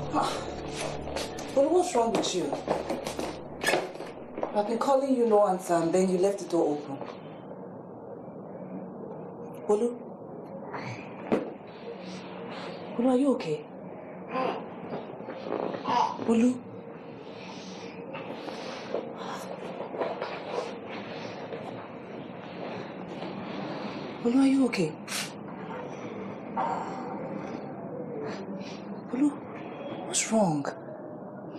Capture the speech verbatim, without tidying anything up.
But what's wrong with you? I've been calling you, no answer, and then you left the door open. Bolu? Bolu, are you okay? Bolu? Bolu, are you okay? Bolu, what's wrong?